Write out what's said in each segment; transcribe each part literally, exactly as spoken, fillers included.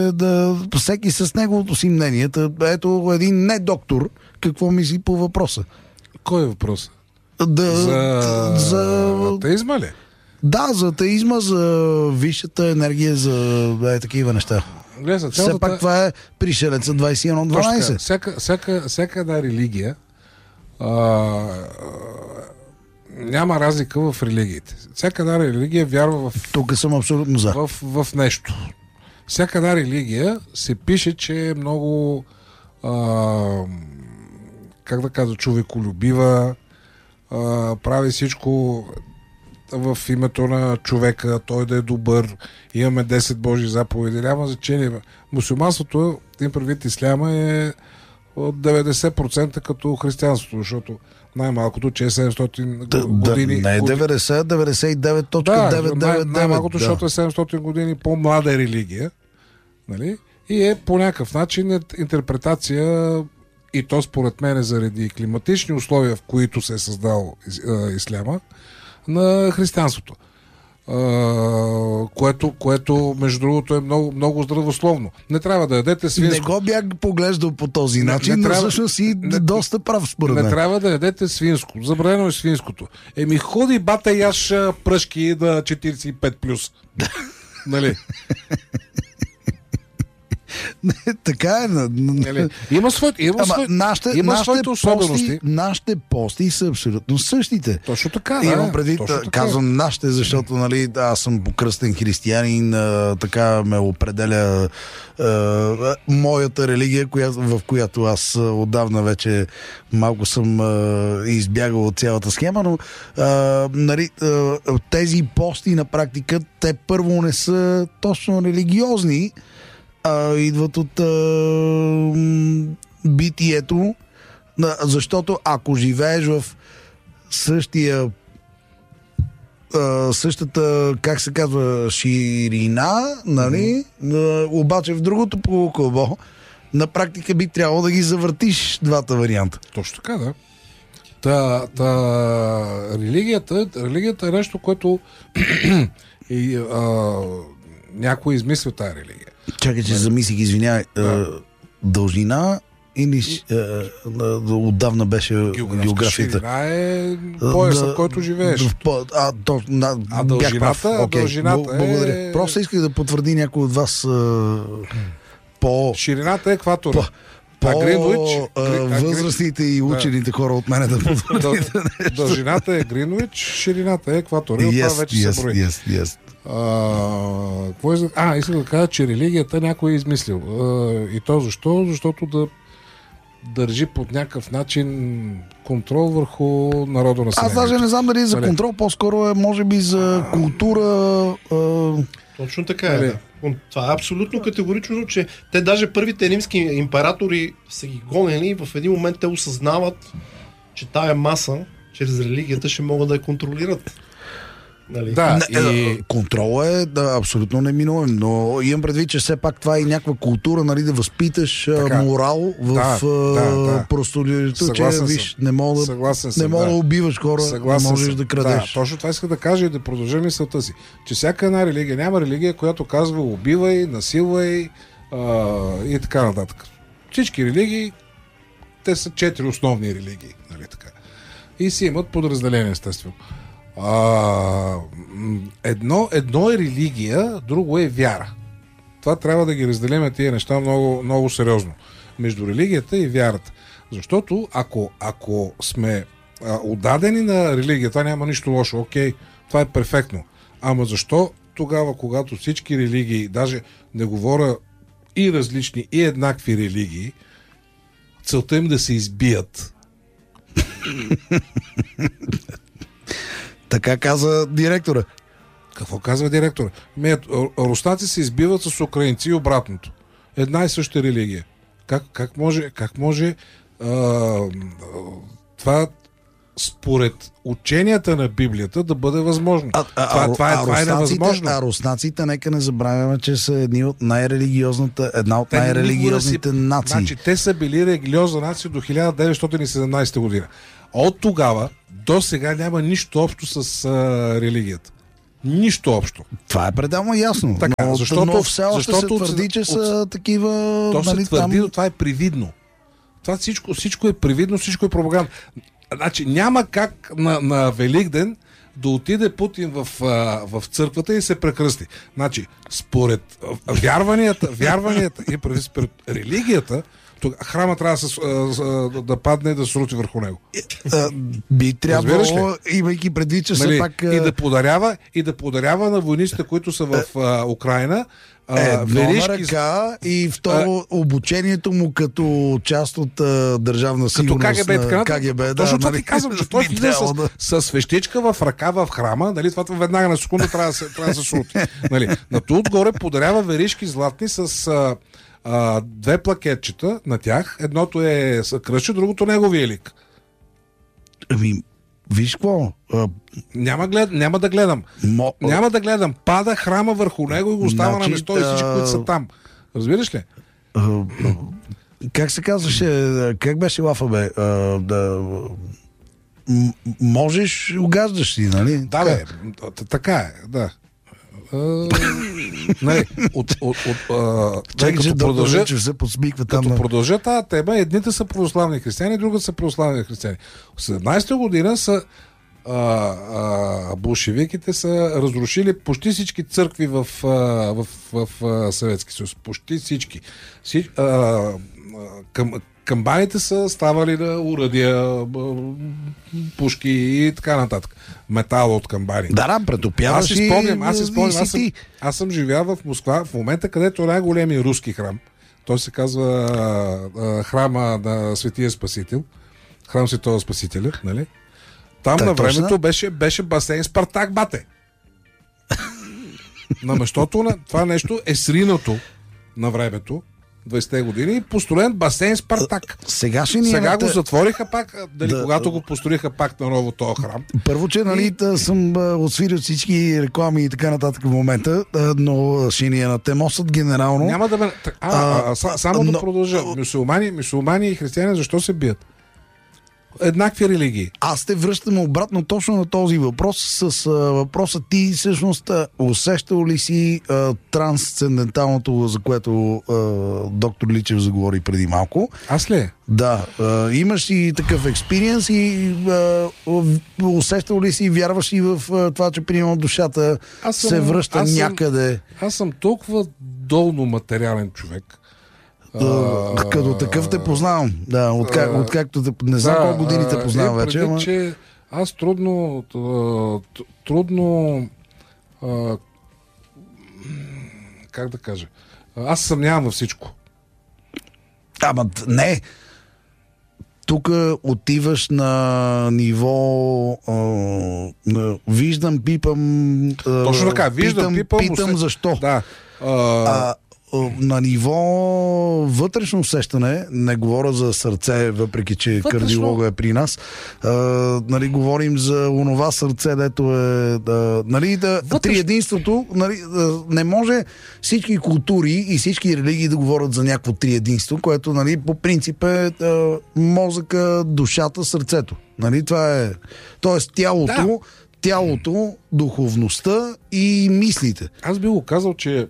да, всеки с неговото си мнение. Ето един не доктор, какво мисли по въпроса? Кой е въпрос? Да, за... за... атеизма ли? Да, за атеизма, за висшата енергия, за е, такива неща. Гледа, все пак това е пришелеца двайсет и едно дванайсет. Всяка, всяка, всяка една религия а, няма разлика в религиите. Всяка една религия вярва в... Тук съм абсолютно за. В, в нещо. Всяка една религия се пише, че е много а, как да кажа, човеколюбива, а, прави всичко в името на човека, той да е добър, имаме десет Божии заповеди, няма значение. Мусулманството, им предвид исляма, е от деветдесет процента като християнството, защото най-малкото, че е седемстотин да, години... Да, не е деветдесет, деветдесет и девет цяло деветстотин деветдесет и девет. Да, най-малкото, да. Защото е седемстотин години по-млада религия. Нали? И е по някакъв начин интерпретация, и то според мен е заради климатични условия, в които се е създал исляма, на християнството. Uh, което, което, между другото, е много, много здравословно. Не трябва да ядете свинско. Не го бях поглеждал по този начин, не, не но трябва, всъщност си не, доста прав според мен. Не трябва да ядете свинско. Забранено е свинското. Еми ходи бата яш пръшки на четирийсет и пет плюс. Нали? Не, така е. Нали? Има своите, има Ама, свой, нашите, има нашите своите особености. Пости, нашите пости са абсолютно същите. Точно така, да. Имам преди, казвам нашите, защото нали, аз съм покръстен християнин, а, така ме определя а, моята религия, коя, в която аз отдавна вече малко съм а, избягал от цялата схема, но а, нали, а, тези пости на практика, те първо не са точно религиозни, А, идват от а, битието, защото ако живееш в същия а, същата, как се казва, ширина, нали, mm-hmm. обаче в другото полукълбо, на практика би трябвало да ги завъртиш двата варианта. Точно така, да. Та, та религията, религията е нещо, което и, а, някой измисля тая религия. Чакай, че замислих, извинявай. Да. Дължина или да, отдавна беше географията? Ширина е поясът, да, в който живееш. А, то, на, а дължината, okay. дължината Благодаря. е... Просто исках да потвърди някой от вас а, по... Ширината е екватора. По... По-възрастните и учените да. хора от мене да потвърдите нещо. Дължината е Гринвич, ширината е екватора. Yes, това вече yes, се брои. Yes, yes. А, а, искам да кажа, че религията някой е измислил. А, и то защо? Защото да държи под някакъв начин контрол върху народа на Аз даже не знам дали е за контрол, по-скоро е може би за култура. А... Точно така е. Да. Това е абсолютно категорично, че те даже първите римски императори са ги гонени и в един момент те осъзнават, че тая маса чрез религията ще могат да я контролират. Нали? Да, и... Контрол е да, абсолютно неминуем, но имам предвид, че все пак това е някаква култура, нали, да възпиташ така, морал в да, да, да. простолието, че виж, не мога да, не мога да убиваш хора, Съгласен не можеш съм. да крадеш. Да, точно това иска да кажа и да продължа мисълта си, че всяка една религия, няма религия, която казва убивай, насилвай а, и така нататък. Всички религии, те са четири основни религии, нали така. И си имат подразделение, естествено. А, едно, едно е религия, друго е вяра. Това трябва да ги разделим тия неща много, много сериозно. Между религията и вярата. Защото ако, ако сме а, отдадени на религията, няма нищо лошо. Окей, това е перфектно. Ама защо тогава, когато всички религии, даже не говоря и различни, и еднакви религии, целта им да се избият? Така каза директора. Какво казва директора? Руснаци се избиват с украинци и обратното. Една и съща религия. Как, как може, как може а, това според ученията на Библията да бъде възможно? А, а, това, а, това, е, а, това е невъзможно. А руснаците, нека не забравяме, че са едни от най-религиозната, една от те най-религиозните си, нации. Значи, те са били религиозна нация до хиляда деветстотин и седемнадесета година. От тогава до сега няма нищо общо с а, религията. нищо общо. Това е пределно ясно. Така, но, защото, но все още защото се твърди, че от, са такива... То нали, се твърди, там... но това е привидно. Това всичко, всичко е привидно, всичко е пропаганда. Значи няма как на, на Великден да отиде Путин в, в църквата и се прекръсти. Значи, според вярванията, вярванията и според религията, храма трябва да, се, да падне и да се срути върху него. Би трябвало, имайки предвид, че нали, все пак... И да подарява, и да подарява на войниците, които са в а, Украина, Едно веришки... на ръка и второ а... обучението му като част от а, държавна сигурност. Като КГБ, така, КГБ, да. Точно това нали... ти казвам, че той влиза с, да. с свещичка в ръка в храма, нали, това веднага на секунда трябва да се, трябва да се срути. Нали. На това отгоре подарява веришки златни с а, а, две плакетчета на тях. Едното е кръстче, другото неговия лик. Ами, виж какво? А... Няма, глед... Няма да гледам. Мо... Няма да гледам. Пада храма върху него и го остава значи, на место и всички, които са там. Разбираш ли? А, как се казваше? Как беше лафа, бе? А, да... М- можеш, угаждаш си, нали? Да, бе. Така е, да. Не, от, от, от, а, Чакай, като че продължа, че се подсмиква там. Като продължа тази тема, едните са православни християни, другите са православни християни. В седемнадесета година са а, а, болшевиките са разрушили почти всички църкви в, а, в, в, в Съветски съюз. Почти всички. Всич, а, към, камбаните са ставали на уръдия, пушки и така нататък. Метал от камбани. Да, да, претопяваш. Аз си спомням, аз си спомням, аз съм, аз съм живял в Москва в момента, където е най-големия руски храм. Той се казва а, а, храма на Светия Спасител. Храм Светова Спасителя, нали? Там так, на времето точно? беше, беше басейн Спартак, бате. На местото на това нещо е сринато на времето, двайсетте години, построен басейн Спартак. Сега, ще Сега го затвориха пак, дали, да, когато го построиха пак на ново този храм. Първо, че нали, и... съм отсвирил всички реклами и така нататък в момента, но ще ни я натемосат генерално. Няма да ме... А, а, а, а, само но... да продължа. Мюсюлмани, мюсюлмани и християни защо се бият? Еднакви религии. Аз те връщам обратно точно на този въпрос с а, въпроса ти всъщност усещал ли си а, трансценденталното, за което а, доктор Личев заговори преди малко? Аз ли? Да. А, имаш и такъв експириенс и а, усещал ли си и вярваш ли в а, това, че примерно душата съм, се връща аз някъде? Съм, аз съм толкова долно материален човек. Uh, като такъв те познавам. Да, откак, uh, откакто те, не знам да, колко години те познавам вече. Преди, ама... че аз трудно трудно а, как да кажа, аз съмнявам във всичко. Ама не. Тук отиваш на ниво а, на, виждам, пипам а, точно така, виждам, питам, пипам, питам усе... защо. Да. А... А, на ниво вътрешно усещане, не говоря за сърце, въпреки че вътрешно... кардиолога е при нас, а, нали, говорим за онова сърце, дето е да, нали, да, вътрешно... триединството, нали, да, не може всички култури и всички религии да говорят за някакво триединство, което, нали, по принцип е да, мозъка, душата, сърцето. Нали, това е, тоест тялото, да. тялото, духовността и мислите. Аз би го казал, че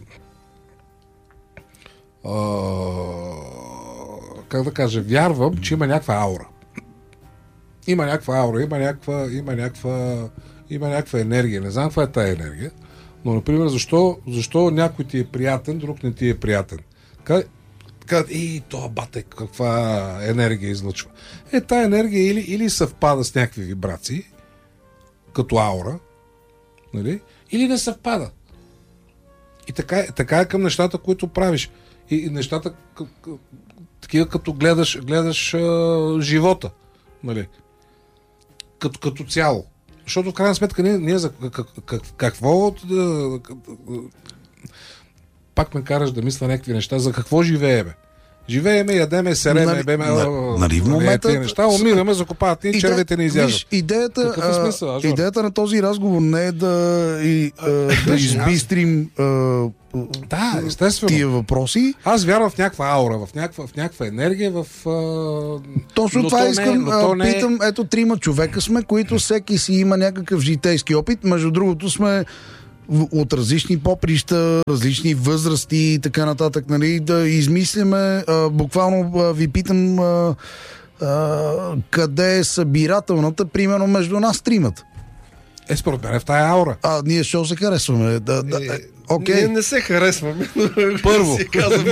Uh, как да кажа, вярвам, че има някаква аура. Има някаква аура, има някаква, има някаква, има някаква енергия. Не знам каква е тая енергия, но, например, защо, защо някой ти е приятен, друг не ти е приятен. Казват, и това бате, каква енергия излъчва. Е, тая енергия или, или съвпада с някакви вибрации, като аура, нали? Или не съвпада. И така, така е към нещата, които правиш. И, и нещата такива, като гледаш, гледаш а, живота, нали? Като, като цяло. Защото в крайна сметка ние, ние за как, как, какво да, пак ме караш да мисля някакви неща, за какво живее, бе? Живееме, ядеме, сереме, Нали- беме, на- о, нали в нали, момента- тия неща, умираме, закопават ни, Иде- червете ни изяждат. виж, идеята, Какъв е смисъл, а, Ажор? идеята на този разговор не е да, и, а, да избистрим а, Да, естествено. тия въпроси. Аз вярвам в някаква аура, в някаква, в някаква енергия, в... А... Точно но това то не- искам. но то а, не е- Питам, ето трима човека сме, които всеки си има някакъв житейски опит. Между другото сме в- от различни поприща, различни възрасти и така нататък, нали, да измисляме. А, буквално а, ви питам а, а, къде е събирателната, примерно между нас тримата. Е, според мен е в тая аура. А, ние ще се харесваме. Да, да, е, окей. Ние не се харесваме. Първо. Си казваме.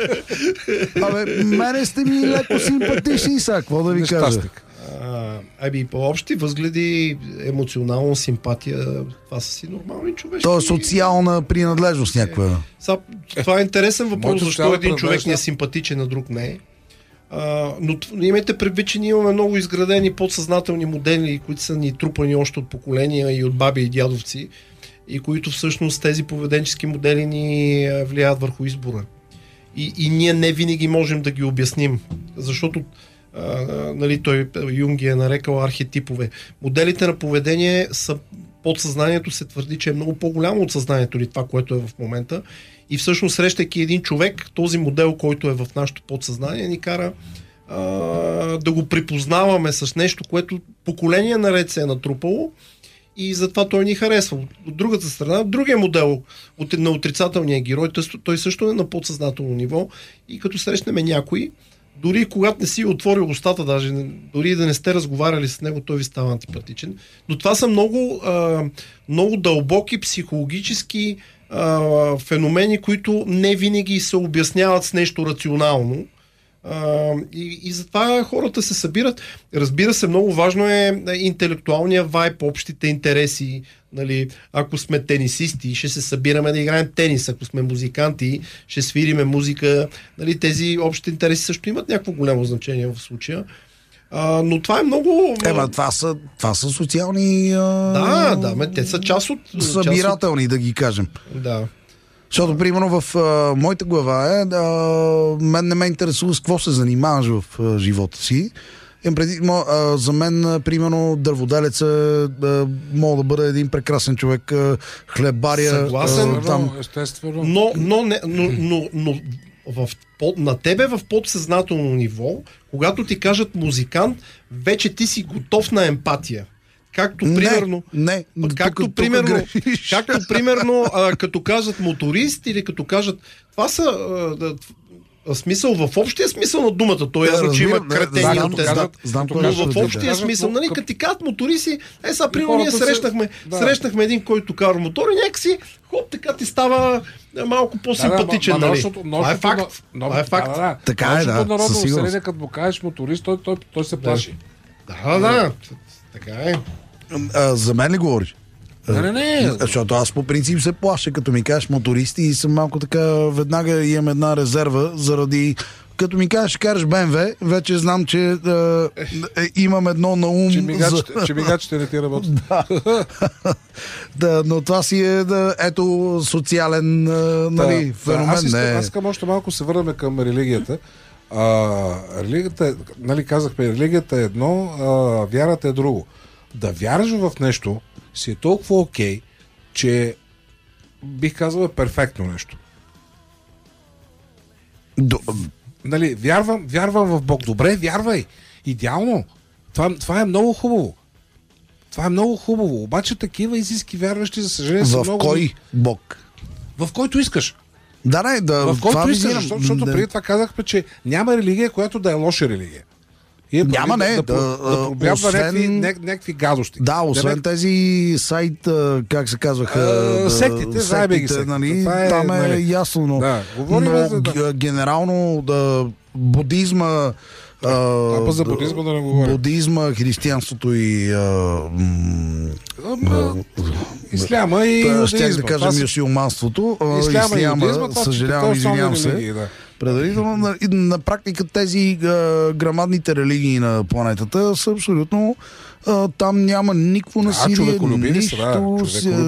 Абе, мене сте ми леко симпатични, са, какво да ви кажа? Нещастник. А, ами по общи възгледи, емоционална симпатия, това са си нормални човешки. То е социална принадлежност някаква. Са, това е интересен въпрос, Моето защо цяло един човек предвежда- ни е симпатичен, а друг не е. А, но т- имайте предвид, че ние имаме много изградени подсъзнателни модели, които са ни трупани още от поколения и от баби и дядовци, и които всъщност тези поведенчески модели ни а, влияят върху избора. И, и ние не винаги можем да ги обясним, защото а, а, нали, той Юнг ги е нарекал архетипове. Моделите на поведение са подсъзнанието се твърди, че е много по-голямо от съзнанието или това, което е в момента. И всъщност, срещайки един човек, този модел, който е в нашето подсъзнание, ни кара а, да го припознаваме с нещо, което поколение наред се е натрупало и затова той ни харесва. От другата страна, другия модел от, на отрицателния герой, той, той също е на подсъзнателно ниво и като срещнем някой, дори когато не си отворил устата, даже дори да не сте разговаряли с него, той ви става антипатичен. Но това са много, а, много дълбоки психологически а, феномени, които не винаги се обясняват с нещо рационално. А, и, и затова хората се събират. Разбира се, много важно е интелектуалния вайб, общите интереси. Нали, ако сме тенисисти, ще се събираме да играем тенис. Ако сме музиканти, ще свириме музика. Нали, тези общи интереси също имат някакво голямо значение в случая. А, но това е много... Ема, това са, това са социални... А... Да, да, ме, те са част от... събирателни, да ги кажем. Част от... Да. Защото, примерно, в а, моята глава е, а, мен не ме интересува с какво се занимаваш в а, живота си. Им преди, мо, а, за мен, а, примерно, дърводелец е, а, мога да бъде един прекрасен човек, а, хлебаря. Съгласен, а, там. Естествено. Но, но, не, но, но, но в, под, на тебе в подсъзнателно ниво, когато ти кажат музикант, вече ти си готов на емпатия. Както Не, примерно, не, както, тук- примерно тук грешиш. както примерно, а, като кажат моторист или като кажат, това са а, да, а, смисъл в общия смисъл на думата. То е Да, ясно, че има разбирам, кретени знам, от знам, тези. знам, знам, като кой Но ще в разбира. общия Кажат, смисъл, но нали, като- като ти казват моториси, е сега, примерно, ние хората се- срещнахме, да. срещнахме един, който кара мотор и някакси, хоп, така ти става а, малко по-симпатичен, Да, да, ма- ма нали? нощното- Това е нощното факт. на- Това е факт. Да, да. Така е, Нощното да, народно със сигурност. население, като му кажеш моторист, той, той, той се плаши. Да, да, така е. А, за мен ли говориш? Не, не, не. Защото аз по принцип се плаша, като ми кажеш мотористи и съм малко така, веднага имам една резерва, заради като ми кажеш, караш Б М В, вече знам, че а, е, имам едно на ум. Че мигачите, за... че мигачите не ти работят. да, но това си е, да, ето, социален а, нали, Да, феномен. Аз искам, не. аз искам още малко се върнем към религията. А, религията е, нали казахме, религията е едно, а, вярата е друго. Да вярваш в нещо си е толкова окей, че бих казал е перфектно нещо. До... Нали, вярвам, вярвам в Бог. Добре, вярвай. Идеално. Това, това е много хубаво. Това е много хубаво. Обаче такива истински вярващи, за съжаление, са В много... кой бог? В който искаш. Да, не, да. В който това искаш, визирам. защото, защото Да. преди това казахме, че няма религия, която да е лоша религия. И е Няма, прави не, да, да, да, да, да пробягва освен- някакви, няк- някакви гадости. Да, освен Да, тези сайт, а, как се казваха, А, да, сектите, заебе ги сектите. нали, Това е, там е нали, ясно, но, да, говорим но за- да. г- генерално да, будизма, а, А, пък за будизма да не говорим. будизма, християнството и а, м, Ама, исляма и Та, щях да иудаизма. Това кажа са- мюсюлманството, а, Исляма и иудаизма, исляма, това са съжалявам, те основни извинявам се. религии, да. Предварително, на, и на практика тези а, грамадните религии на планетата са абсолютно а, там няма никакво А, насилие, човеколюбиви са, да, нищо, човеколюбиви.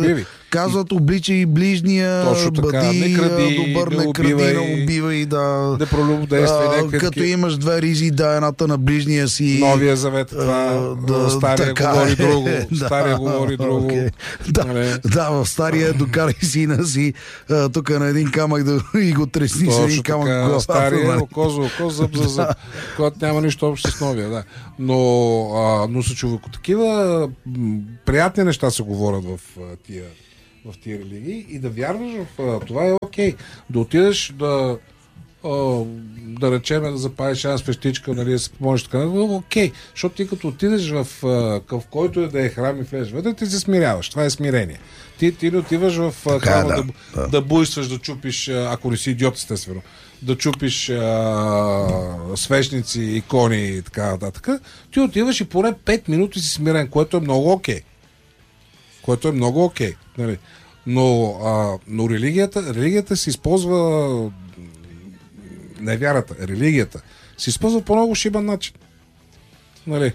Казват, обличай ближния, Точно така, бъди не кради, добър, не не кради, убивай, не убивай, да. Не прелюбодействай, А, някакви като такива. имаш две ризи, да, едната на ближния си. Новия завет, това, да, стария така говори е. друго, Да, стария говори друго. окей. Да, Нали? да, в стария докарай сина си а, тук на един камък да и го тресни с един Точно камък в така, главата. стария, нали? око за око, зъб за зъб, когато няма нищо общо с новия, да. Но, а, но са човеко такива м, приятни неща се говорят в а, тия в тия религии и да вярваш в а, това е окей. Да отидеш да а, да речем да запалиш една свещичка, нали, да се помолиш така, окей. Защото ти като отидеш в, а, в който е да е храм и влезеш вътре, ти се смиряваш. Това е смирение. Ти, ти не отиваш в а, Така, храма да, да, да. да буйстваш, да чупиш, а, ако не си идиот, естествено, да чупиш а, свещници, икони и така нататък. Ти отиваш и поне пет минути си смирен, което е много окей. Което е много окей. Нали? Но, а, но религията, религията се използва, не вярата, религията се използва по много шибан начин. Нали?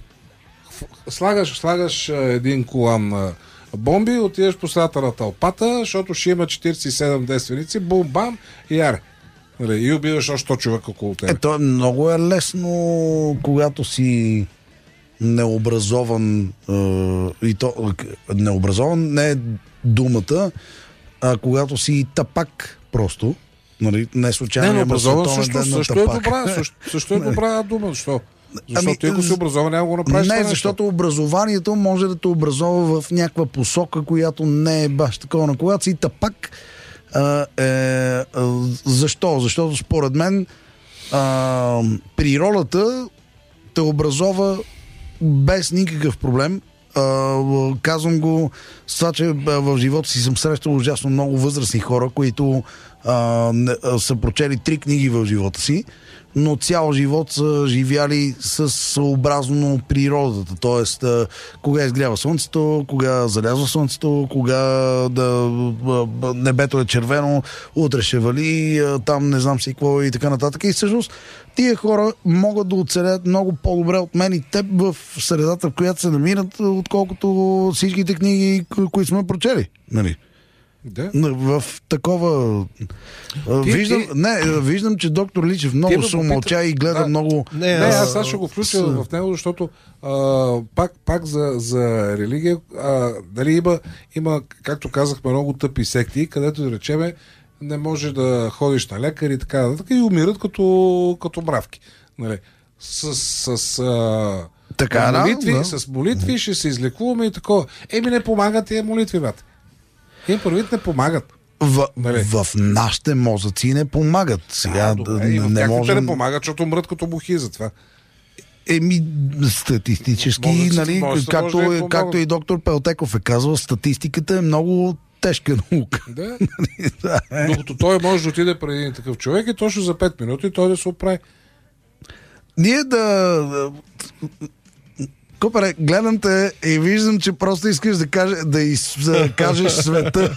Слагаш, слагаш а, един колан а, бомби, отидеш по средата на тълпата, защото ще има четиридесет и седем действеници, бум-бам и яре. Нали? И убиваш още сто човека около тебе. Ето, много е лесно, когато си необразован, е, и то необразован не е думата, а когато си тапак просто, нали, не случайно Не, но има образован световен също, ден на също, е тапак. добра, също, също е добра дума. Защо? Защото Ами, ти ако си образован, няма го направиш. Не, това защото образованието може да те образова в някаква посока, която не е баш такова. Но когато си тапак, а, е, а, защо? Защото според мен а, природата те образова без никакъв проблем. А, казвам го с това, че в живота си съм срещал ужасно много възрастни хора, които а, не, а, са прочели три книги в живота си, но цял живот са живяли с съобразно природата. Тоест, а, кога изгрява слънцето, кога залязва слънцето, кога да, а, небето е червено, утре ще вали, а, там не знам си какво и така нататък. И всъщност тия хора могат да оцелят много по-добре от мен и теб в средата, в която се намират, отколкото всичките книги, които сме прочели. Нали? Да. В такова... Ти, виждам, ти... Не, виждам, че доктор Личев много се умълча и гледа да. много... Не, не, аз сега ще го включа с... в него, защото а, пак, пак за, за религия а, дали има, има, както казахме, много тъпи секти, където да речеме не може да ходиш на лекар и така нататък и умират като, като мравки. Нали? С... с а... Така, молитви, да, да. с молитви ще се излекуваме и такова. Еми не помагат тия молитви, брат. Им първите не помагат. В, Нали? в нашите мозъци не помагат. Сега А, добре, да, и в не тяхните можем... не помагат, защото мрът като мухи за това. Еми, статистически, Може да си- нали, може да както, може да е, им както помогнат. и доктор Пелтеков е казал, статистиката е много тежка наука. Да. Да, е. Докато той може да отиде преди един такъв човек и точно за пет минути той да се оправи. Ние да... Копаре, гледам те и виждам, че просто искаш да, каже, да изкажеш света.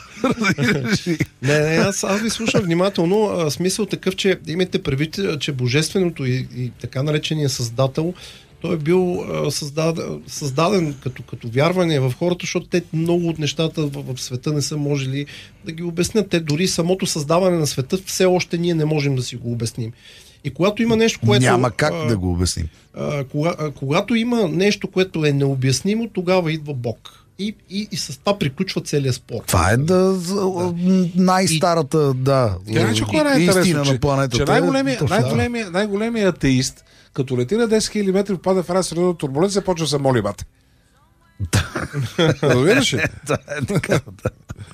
Не, не, аз, аз ви слушам внимателно. А, смисъл такъв, че имайте предвид, че божественото и, и така наречения създател, той е бил а, създаден, създаден като, като вярване в хората, защото те много от нещата в, в света не са можели да ги обяснят. Те дори самото създаване на света все още ние не можем да си го обясним. И когато има нещо, което... Няма как а, да го обясним. а, кога, а, когато има нещо, което е необяснимо, тогава идва Бог. И, и, и с това приключва целият спор. Това е да, да. най-старата, да, Иначе, кое е истина най-интересно, на планетата. че най-големия, Точно. най-големия, най-големия атеист, като лети на десет хиляди метри, попада в една средна турбуленция, почва да се моли, бате. Разбираш ли? Да, е така, да.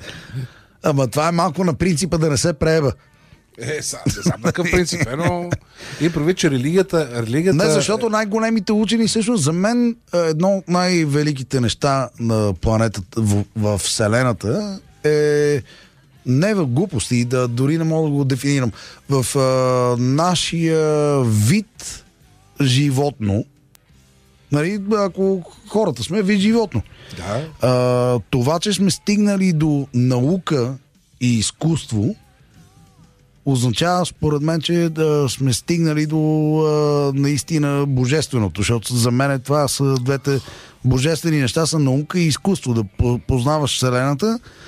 Ама това е малко на принципа да не се прееба. Е, сам, не знам такъв принцип, е, но и прави, че религията, религията... Не, защото най-големите учени, всъщност за мен едно от най-великите неща на планетата, в, в Вселената е не в глупости, да дори не мога да го дефинирам. В а, нашия вид животно, нали, ако хората сме вид животно, Да. а, това, че сме стигнали до наука и изкуство, означава, според мен, че да сме стигнали до а, наистина божественото, защото за мен това са двете божествени неща, са наука и изкуство, да познаваш Вселената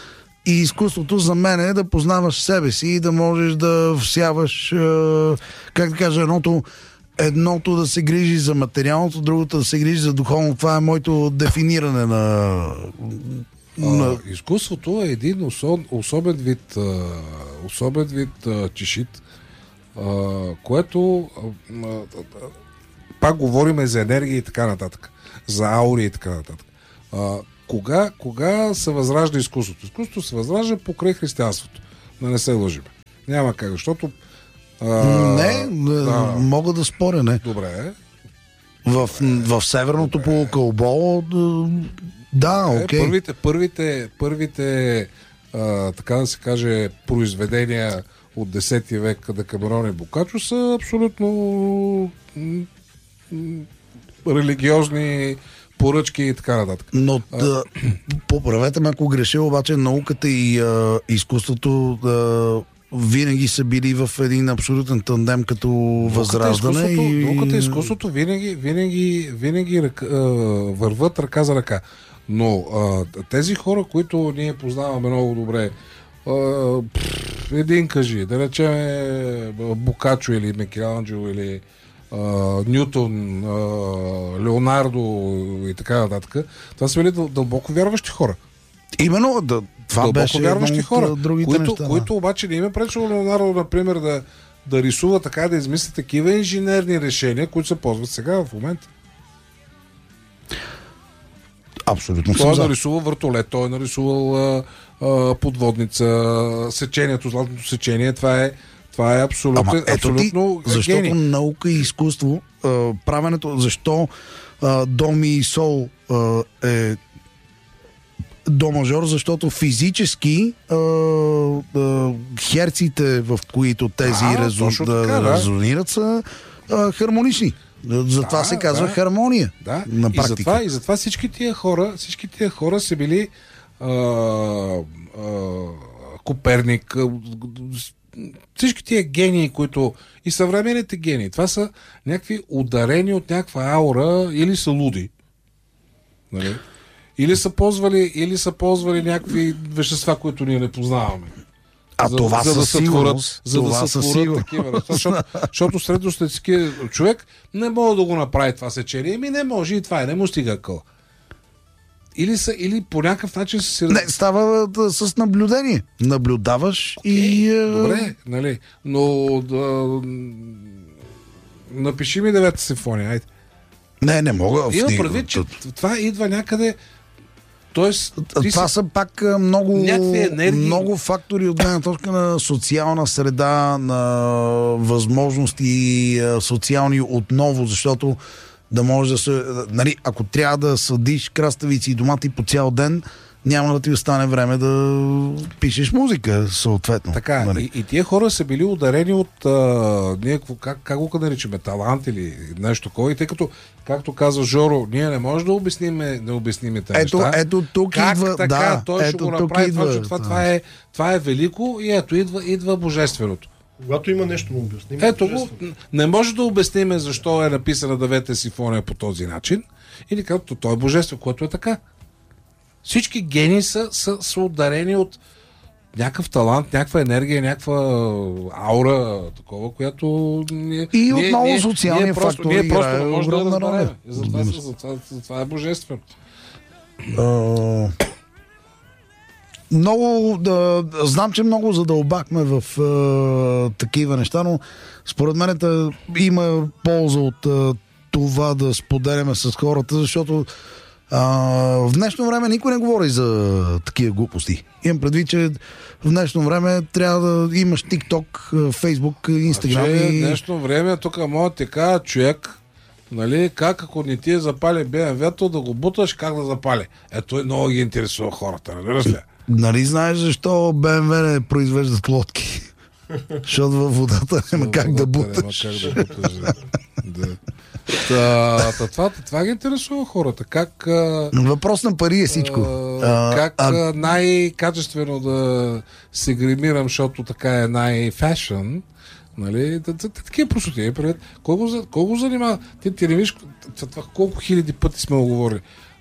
и изкуството за мен е да познаваш себе си и да можеш да всяваш, а, как да кажа, едното едното да се грижи за материалното, другото да се грижи за духовно. Това е моето дефиниране на... на... А, изкуството е един особ, особен вид а, особен вид а, чешит, а, което а, а, пак говорим за енергия и така нататък, за аури и така нататък. А, кога, кога се възражда изкуството? Изкуството се възражда покрай християнството. Да не се лъжим. Няма как, защото А, не, да. Мога да споря, не. Добре. В, в северното Добре. полукълбо, да, окей. Е, първите, първите, първите а, така да се каже, произведения от десети век Декамерон и Бокаччо са абсолютно м- м- религиозни поръчки и така нататък. Но да, поправете ме, ако греша, обаче науката и а, изкуството а, винаги са били в един абсолютен тандем като възраждане. Науката и... Науката и и изкуството винаги, винаги, винаги ръка, а, върват ръка за ръка. Но а, тези хора, които ние познаваме много добре, а, пфф, един кажи, да речем Бокаччо или Микеланджело или а, Нютон, а, Леонардо и така нататък, това са били дълбоко вярващи хора. Именно, да, това дълбоко беше вярващи хора, другите които, неща, да. които обаче не им е пречило Леонардо, например, да, да рисува така, да измисли такива инженерни решения, които се ползват сега в момента. Абсолютно Той съм е за. нарисувал въртолет, той е нарисувал а, а, подводница, сечението, златното сечение, това е, това е абсолютно, Ама ето абсолютно ти, защото гений. наука и изкуство, а, правенето, защо а, до ми и сол а, е до мажор, защото физически а, а, херците, в които тези А, резу, точно да, така, да. резонират, са а, хармонични. Затова Да, се казва да. хармония Да, на и практика. затова, и затова всички тия хора, всички тия хора са били а, а, Коперник, а, всички тия гении, които и съвременните гении, това са някакви ударени от някаква аура или са луди. Нали? Или са ползвали, или са ползвали някакви вещества, които ние не познаваме. А за, това за да със сътворят, сигурност. за Това да със сътворят сигурност. такива неща. Защото, защото средностатистически човек не може да го направи това сечение. Еми не може и това е, не му стига къл. Или, са, или по някакъв начин се... Не, става да, с наблюдение. Наблюдаваш okay. и... Е... Добре, нали? Но да... напиши ми девета симфония, айде. Не, не мога. Има в... предвид, че това идва някъде... Тоест, това си... са пак много, енергии... много фактори от гледна точка на социална среда, на възможности социални отново, защото да може да се... Нали, ако трябва да съдиш краставици и домати по цял ден, няма да ти остане време да пишеш музика, съответно. Така, нали. и, и тия хора са били ударени от а, ние, как, как го наричаме, талант или нещо такова. И тъй като, както каза Жоро, ние не можем да обясниме, да обясниме тези ето, неща. ето тук как идва... така, да, той ето, ще го тук направи идва, това, че това, това, е, това е велико и ето идва, идва божественото. Когато има нещо да обясним. Ето го, не може да обясниме защо е написана девета симфония по този начин. Или като той е божествен, което е така. Всички гении са, са, са ударени от някакъв талант, някаква енергия, някаква аура, такова, която ние, и ние, отново ние, социалния ние просто, фактор ние просто играе не можем да я огромна разберем. роля. И затова, затова, затова е божествено. Uh, много да, знам, че много задълбахме в uh, такива неща, но според мен да, има полза от uh, това да споделяме с хората, защото uh, в днешно време никой не говори за такива глупости. Имам предвид, че в днешно време трябва да имаш TikTok, Facebook, Instagram. В и... днешно време тук мога да кажа човек, нали, как ако не ти е запали Б М В-то да го буташ, как да запали. Ето е много ги интересува хората, нали разля? Нали знаеш защо Б М В не произвеждат лодки? Защото във водата няма как да буташ. Няма как да буташ, да. да. Та, та, това, това ги интересува хората. Как, а, въпрос на пари е всичко. а, как а, а, най-качествено да се гримирам, защото така е най-фешън. Нали? Такива простоти. Колко, колко занимава? Ти, ти не виж това, колко хиляди пъти сме го говорили.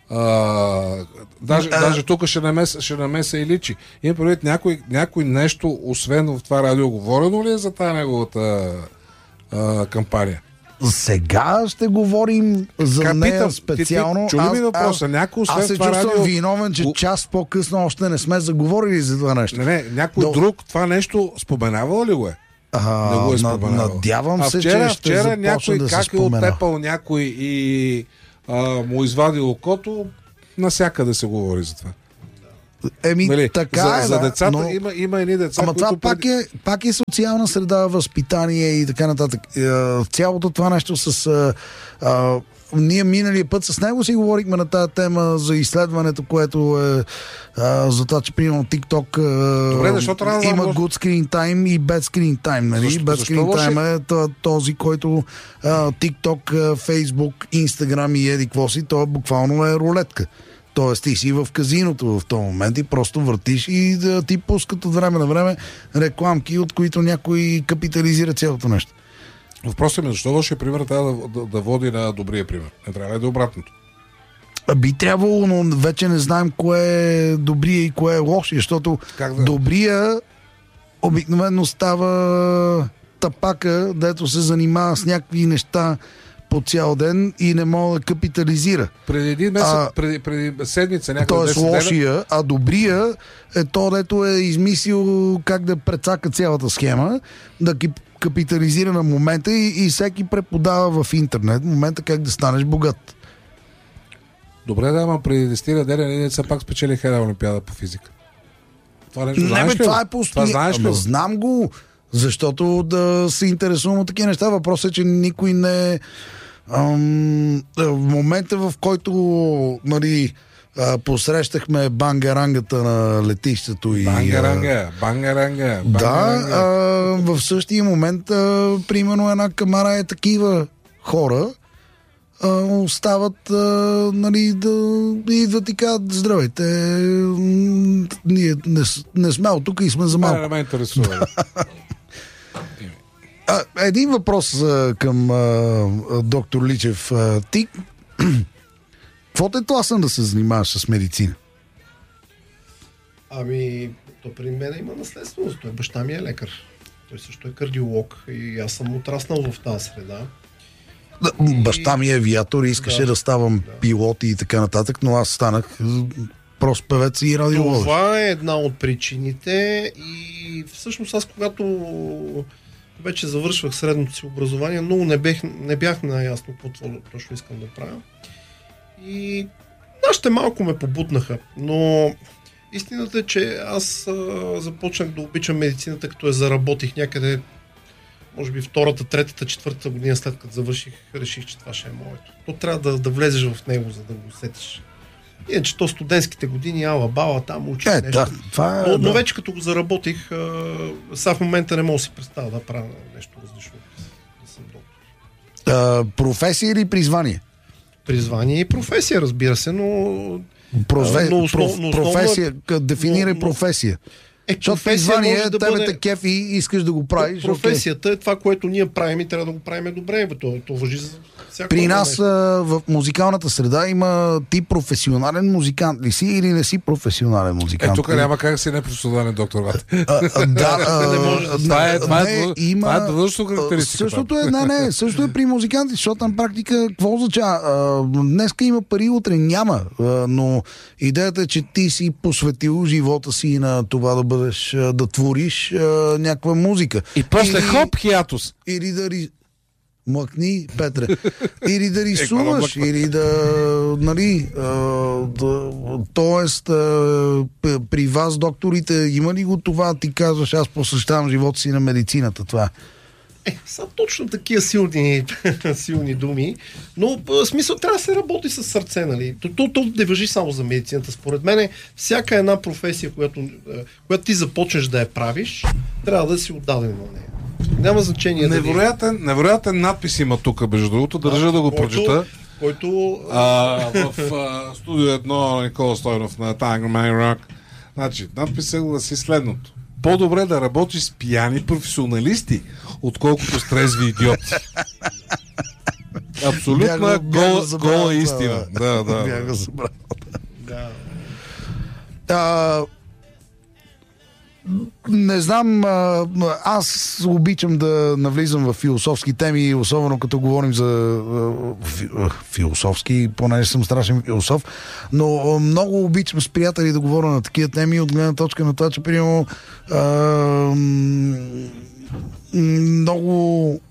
А, даже, а... даже тук ще намеса, ще намеса и личи. Има предвид някой, някой нещо, освен в това радио, говорено ли е за тази неговата а, кампания? Сега ще говорим за Как нея питам, специално. Ти, ти, чули ми въпроса? Някой освен аз се това чувствам радио... виновен, че час по-късно още не сме заговорили за това нещо. Не, не, някой Но... друг това нещо споменавал ли го е? А, не го е на, споменавал. надявам а се, вчера, че ще вчера някой да как се е спомена. оттепал някой и а, му извадил окото, насякъде се говори за това. Еми, нали, така за, е, за да, децата но... има, има едни деца, Ама които... това пак е, пак е социална среда, възпитание и така нататък. Е, цялото това нещо с... А, а, ние миналия път с него си говорихме на тази тема за изследването, което е а, за това, че примерно TikTok а, Добре, защото трябва да има може... good screen time и bad screen time. Нали? Защо, bad защо screen лоши? time е този, който а, TikTok, а, Facebook, Instagram и еди какво си, то буквално е рулетка. Тоест ти си в казиното в този момент и просто въртиш и да ти пускат от време на време рекламки, от които някой капитализира цялото нещо. Въпросът ми, защо лошия пример трябва да, да, да води на добрия пример? Не трябва ли да е обратното? Би трябвало, но вече не знаем кое е добрия и кое е лошия, защото да? добрия обикновено става тапака, дето се занимава с някакви неща по цял ден и не може да капитализира. Преди един месец, а, преди, преди седмица, някъде тоест десет лошия, дена... а добрия е то, дето е измислил как да прецака цялата схема, да капитализира на момента и, и всеки преподава в интернет момента как да станеш богат. Добре, да, ама преди десет дена ние деца пак спечелиха една олимпиада по физика. Това нещо не, знаеш бе, ли? това е постоянно. Това знаеш ли? Знам го, защото да се интересувам от такива неща. Въпросът е, че никой не... Ам, в момента, в който нали, а, посрещахме бангарангата на летището и... Бангаранга, бангаранга, Да, бангаранга. а, в същия момент а, примерно една камара е такива хора а, остават а, нали, да идват и казват здравейте, м, ние не, не сме от тук и сме за малко. Не, не ме интересува. А, един въпрос а, към а, доктор Личев. А, ти какво те тласна да се занимаваш с медицина? Ами, то при мен има наследственост. Той баща ми е лекар. Той също е кардиолог и аз съм отраснал в тази среда. Да, и... Баща ми е авиатор и искаше да, да ставам да. пилот и така нататък, но аз станах прост певец и радиолог. Това е една от причините и всъщност аз когато вече завършвах средното си образование, много не бях, не бях наясно какво точно искам да правя. И нашите малко ме побутнаха, но истината е, че аз а, започнах да обичам медицината, като я заработих някъде, може би втората, третата, четвъртата година след като завърших, реших, че това ще е моето. То трябва да, да влезеш в него, за да го усетиш. Иначе то студентските години, ала бала, там учиш е, нещо. Да, това е, но, да. но вече като го заработих, а, сега в момента не мога да си представя да правя нещо различно. Да съм доктор. А, професия или призвание? Призвание и професия, разбира се, но... Прозве... но основ... проф... професия, но... дефинирай но... професия. Е, защото призвание да тебе бъде... те кефи и искаш да го правиш. Професията okay. е това, което ние правим и трябва да го правим добре. То, то въжи за всяко. При нас а, в музикалната среда има ти професионален музикант ли си или не си професионален музикант? Е, тук няма как да си непрофесионален доктор Ват. Да, това е това е длъжно характеристика. Същото е, не, не, също е при музиканти, защото на практика какво означава? Днеска има пари, утре няма, но идеята е, че ти си посветил живота си на това да бъдеш, да твориш някаква музика. И после хоп, хиатус. Или да млъкни, Петре. Или да рисуваш, или да, нали, а, да, тоест, а, при вас, докторите, има ли го това, ти казваш, аз посещавам живота си на медицината, това? Е, са точно такива силни, силни думи, но в смисъл трябва да се работи с сърце, нали? То, то, то не важи само за медицината. Според мен, всяка една професия, която, която ти започнеш да я правиш, трябва да си отдаден на нея. Няма значение. Невероятен, дали... невероятен надпис има тук, между другото, държа а, да го който, прочета. Който... А, в а, студио едно Никола Стойнов на Tango Man Rock. Значи, надписът гласи следното. По-добре да работиш с пияни професионалисти, отколкото с трезви идиоти. Абсолютна гола, гола истина. Да, да. Бях го забрал. А, не знам, а, аз обичам да навлизам в философски теми, особено като говорим за а, фи, а, философски, понеже съм страшен философ, но а, много обичам с приятели да говоря на такива теми от гледна точка на това, че примерно а, много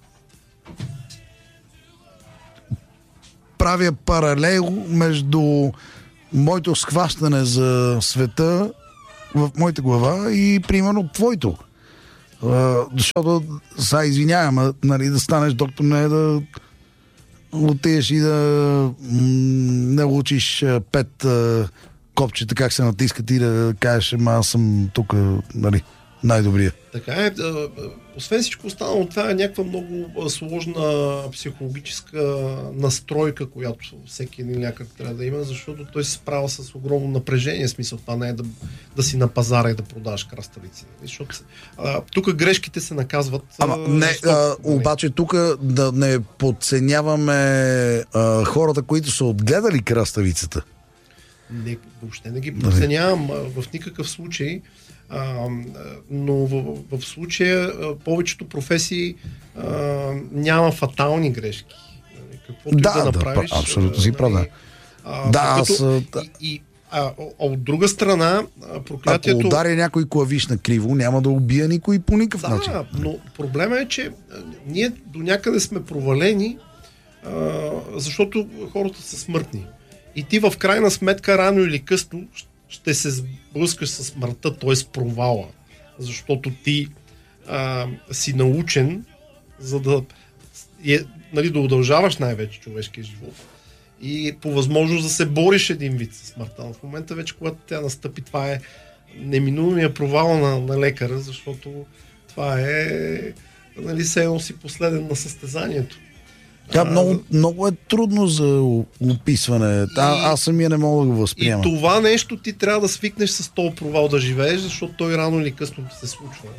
правя паралел между моето схващане за света в моята глава и примерно твоето. А, защото, сега извинявам, нали, да станеш доктор не е да отидеш и да м- не учиш пет а, копчета как се натискат и да кажеш, ама аз съм тук, нали, най-добрия. Така е. Освен всичко останало, това е някаква много сложна психологическа настройка, която всеки един лекар трябва да има, защото той се справя с огромно напрежение. Смисъл, това не е да, да си на пазара и да продаваш краставици. Защото тук грешките се наказват. Ама не, защото, а, обаче тук да не подценяваме а, хората, които са отгледали краставицата. Не, въобще не ги подценявам в никакъв случай. А, но в, в случая а, повечето професии а, няма фатални грешки. Каквото да, да, да направиш. Да, абсолютно си прав. Да, да като, аз... И, и, а, а от друга страна, проклятието... Ако ударя някой клавиш на криво, няма да убия никой по никакъв да, начин. Да, но проблема е, че а, ние до някъде сме провалени, а, защото хората са смъртни. И ти в крайна сметка, рано или късно, ще се сблъскаш с смъртта, т.е. провала. Защото ти а, си научен, за да, е, нали, да удължаваш най-вече човешкия живот. И по възможност да се бориш един вид с смъртта. В момента вече, когато тя настъпи, това е неминуемия провал на, на лекара, защото това е, нали, все едно си последен на състезанието. Да, много, много е трудно за описване. И, а, аз самия не мога да го възприема. И това нещо ти трябва да свикнеш с този провал да живееш, защото той рано или късно се случва.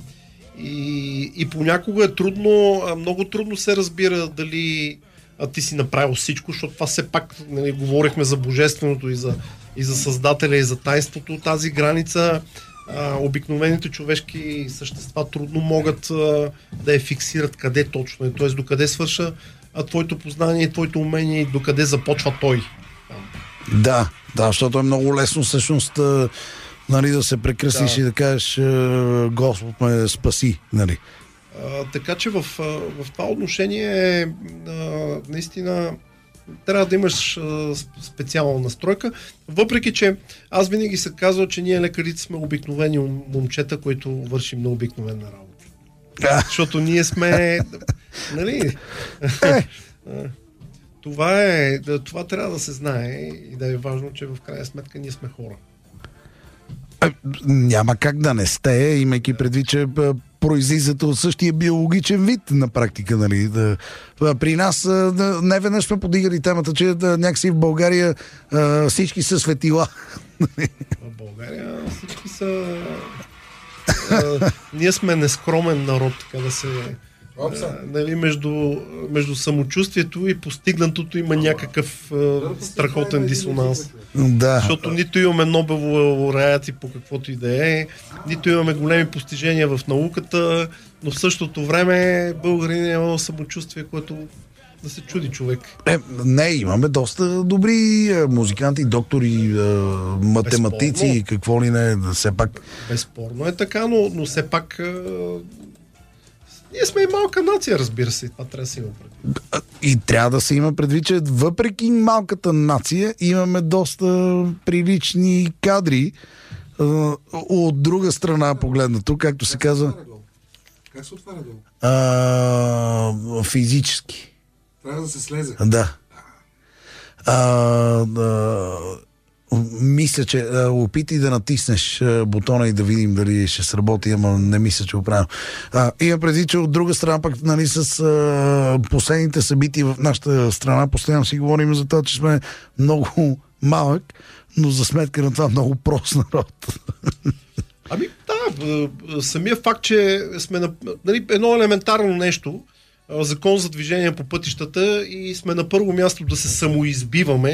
И, и понякога е трудно, много трудно се разбира дали а, ти си направил всичко, защото това все пак, нали, говорихме за божественото и за, и за Създателя и за тайнството. Тази граница а, обикновените човешки същества трудно могат а, да я фиксират къде точно е, т.е. докъде свърша а твоето познание и твоето умение и докъде започва той. Да, да, защото е много лесно всъщност, нали, да се прекръстиш да. И да кажеш Господ ме спаси, нали. А, така че в, в това отношение а, наистина трябва да имаш а, специална настройка, въпреки че аз винаги се казвам, че ние лекарите сме обикновени момчета, които вършим на обикновена работа. Да. Защото ние сме... нали? това е... Това трябва да се знае и да е важно, че в крайна сметка ние сме хора. А, няма как да не сте, имайки предвид, че произлизате от същия биологичен вид на практика, нали. Да, при нас да, не веднъж сме подигали темата, че да, някакси в България а, всички са светила. В България всички са... Uh, ние сме нескромен народ, така да се... Uh, нали, между, между самочувствието и постигнатото има някакъв uh, страхотен дисонанс. Да. Защото нито имаме Нобелови лауреати по каквото и да е, нито имаме големи постижения в науката, но в същото време българин има самочувствие, което да се чуди човек. Е, не, имаме доста добри е, музиканти, доктори, е, математици, безспорно. Какво ли не, все пак. Безспорно е така, но, но все пак е, ние сме и малка нация, разбира се, това трябва да се има предвид. И трябва да се има предвид, че въпреки малката нация имаме доста прилични кадри, е, от друга страна погледнато, както се казва. Как се отваря долу? А, физически. Трябва да се слезе. Да. А, а, мисля, че а, опитай да натиснеш а, бутона и да видим дали ще сработи, ама не мисля, че го правим. Има преди, че от друга страна пък, нали, с а, последните събития в нашата страна, постоянно си говорим за това, че сме много малък, но за сметка на това много прост народ. Ами да, самия факт, че сме на, нали, едно елементарно нещо, закон за движение по пътищата и сме на първо място да се самоизбиваме,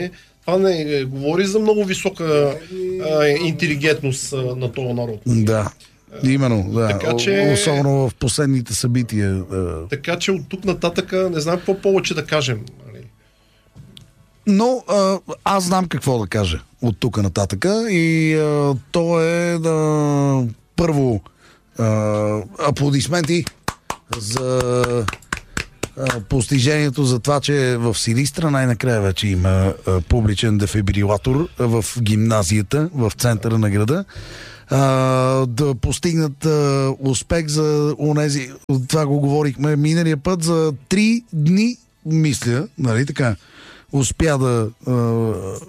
Това не говори за много висока а, интелигентност а, на този народ. Да. Именно, да. Така, че... Особено в последните събития. Така че от тук нататък не знам какво повече да кажем. Но а, аз знам какво да кажа от тук нататък и а, то е да първо а, аплодисменти за а, постижението за това, че в Силистра най-накрая вече има а, публичен дефибрилатор в гимназията, в центъра на града. Uh, да постигнат uh, успех за онези, това го говорихме миналия път, за три дни, мисля, нали така, успя да... Uh,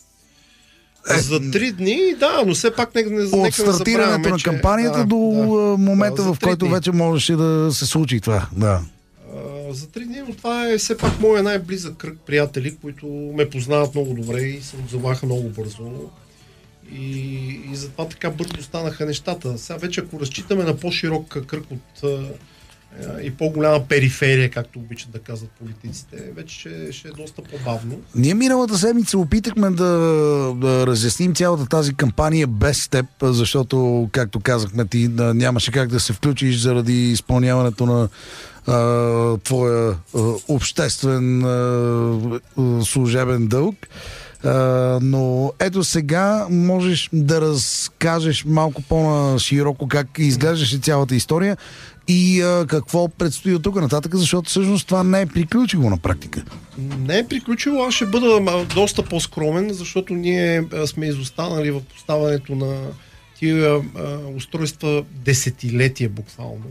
е, за три дни, да, но все пак нека не забравяме. От стартирането на кампанията да, до да, момента, да, в който дни. вече можеше да се случи това. Да. Uh, за три дни, но това е все пак моят най-близък кръг приятели, които ме познават много добре и се отзоваха много бързо. И, и затова така бързо станаха нещата. Сега вече ако разчитаме на по-широк кръг от а, и по-голяма периферия, както обичат да казват политиците, вече ще, ще е доста по-бавно. Ние миналата седмица опитахме да, да разясним цялата тази кампания без теб, защото, както казахме, ти да, нямаше как да се включиш заради изпълняването на а, твоя а, обществен а, служебен дълг. Uh, но ето сега можеш да разкажеш малко по-широко как изглеждаше цялата история и uh, какво предстои от тук нататък, защото всъщност това не е приключило на практика. Не е приключило, аз ще бъда доста по-скромен, защото ние сме изостанали в поставянето на тия uh, устройства десетилетия буквално.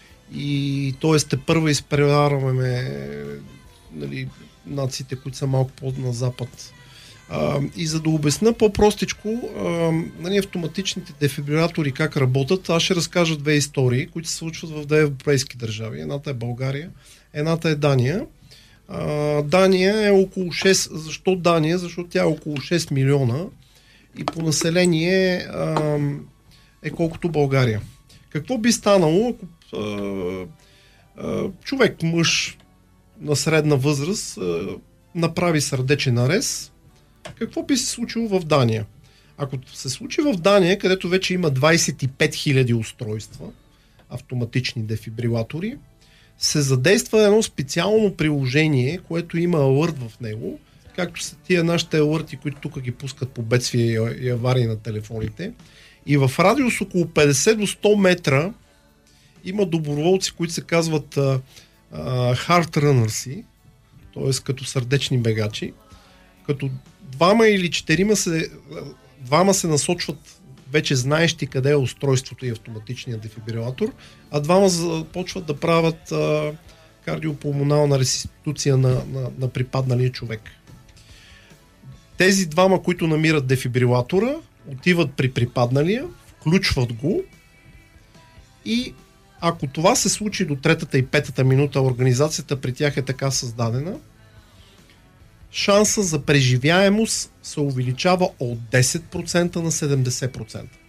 И т.е. те първо изпреварваме нали, нациите, които са малко по-на запад. Uh, и за да обясня по-простичко uh, нали, автоматичните дефибрилатори как работят, аз ще разкажа две истории, които се случват в две европейски държави. Едната е България, едната е Дания. Uh, Дания е около шест... Защо Дания? Защото тя е около шест милиона и по население uh, е колкото България. Какво би станало, ако uh, uh, човек, мъж на средна възраст uh, направи сърдечен арест? Какво би се случило в Дания? Ако се случи в Дания, където вече има двадесет и пет хиляди устройства, автоматични дефибрилатори, се задейства едно специално приложение, което има алърт в него, както са тия нашите алърти, които тук ги пускат по бедствия и аварии на телефоните. И в радиус около петдесет до сто метра има доброволци, които се казват uh, uh, heart runners, т.е. като сърдечни бегачи, като двама или четирима се, двама се насочват вече знаещи къде е устройството и автоматичният дефибрилатор, а двама започват да правят а, кардиопулмонална ресиституция на, на, на припадналия човек. Тези двама, които намират дефибрилатора, отиват при припадналия, включват го и ако това се случи до третата и петата минута, организацията при тях е така създадена, шанса за преживяемост се увеличава от десет процента на седемдесет процента.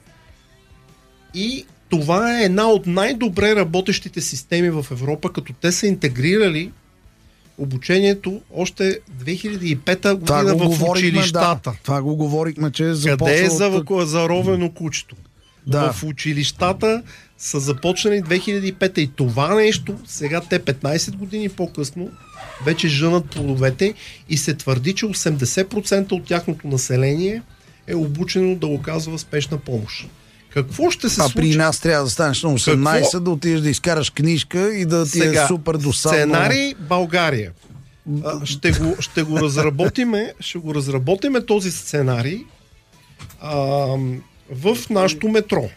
И това е една от най-добре работещите системи в Европа, като те са интегрирали обучението още две хиляди и пета година в училищата. Да, това го говорихме, че започва... Къде е от... заровено кучето? Да. В училищата са започнали две хиляди и пета и това нещо, сега те петнадесет години по-късно вече жънат плодовете и се твърди, че осемдесет процента от тяхното население е обучено да оказва спешна помощ. Какво ще се а случи? А при нас трябва да станеш на осемнадесет, Какво? Да отидеш да изкараш книжка и да ти сега, е супер досадно. Сценарий България. А, ще, го, ще го разработиме, ще го разработиме този сценарий а, в нашото метро.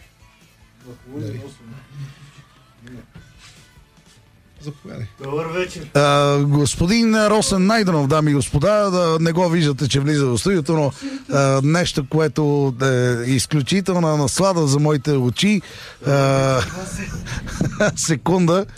Заповядай. Добър вечер. А, господин Росен Найденов, дами и господа, да не го виждате, че влиза в студиото, но а, нещо, което е изключителна наслада за моите очи. А, секунда.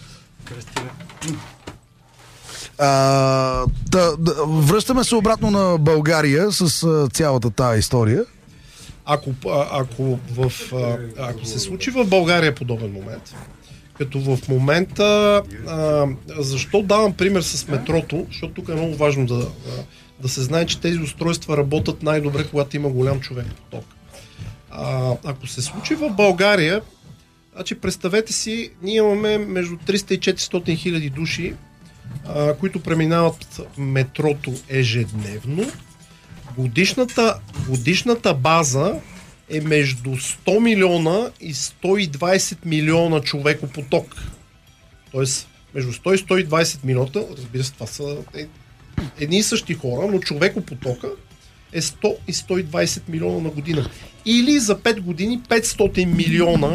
А, да, да, връщаме се обратно на България с а, цялата тая история. Ако, ако, в, ако се случи в България подобен момент, като в момента, а, защо давам пример с метрото, защото тук е много важно да, Да се знае, че тези устройства работят най-добре, когато има голям човек поток. А, ако се случи в България, значи представете си, ние имаме между триста и четиристотин хиляди души, а, които преминават метрото ежедневно. Годишната, годишната база е между сто милиона и сто и двайсет милиона човекопоток. Тоест, между сто и сто и двайсет милиона, разбира се, това са едни и същи хора, но човекопотока е сто и сто и двайсет милиона на година. Или за пет години петстотин милиона